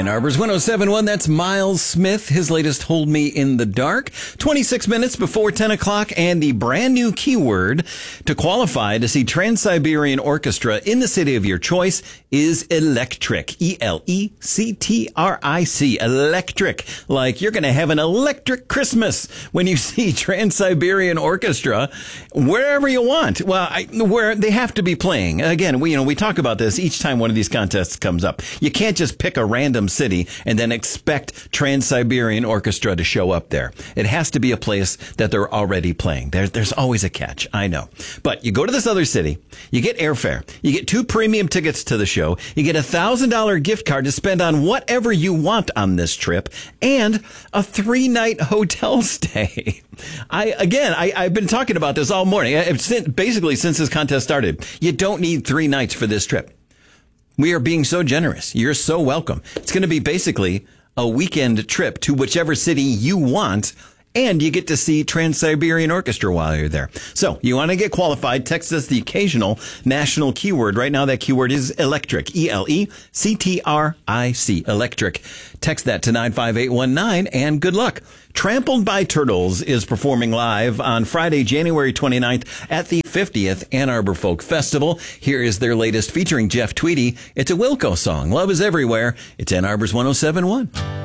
Ann Arbor's 107.1, that's Miles Smith, his latest Hold Me in the Dark. 26 minutes before 10 o'clock, and the brand new keyword to qualify to see Trans-Siberian Orchestra in the city of your choice is electric. E-L-E-C-T-R-I-C. Electric. Like you're going to have an electric Christmas when you see Trans-Siberian Orchestra wherever you want. Well, where they have to be playing. Again, we talk about this each time one of these contests comes up. You can't just pick a random city and then expect Trans-Siberian Orchestra to show up there. It has to be a place that they're already playing. There's always a catch, I know. But you go to this other city, you get airfare, you get 2 premium tickets to the show, you get $1,000 gift card to spend on whatever you want on this trip, and a 3-night hotel stay. I've been talking about this all morning, basically since this contest started. You don't need 3 nights for this trip. We are being so generous. You're so welcome. It's going to be basically a weekend trip to whichever city you want, and you get to see Trans-Siberian Orchestra while you're there. So you want to get qualified, text us the occasional national keyword. Right now, that keyword is electric. E-L-E-C-T-R-I-C. Electric. Text that to 95819, and good luck. Trampled by Turtles is performing live on Friday, January 29th at the 50th Ann Arbor Folk Festival. Here is their latest featuring Jeff Tweedy. It's a Wilco song. Love is everywhere. It's Ann Arbor's 107.1.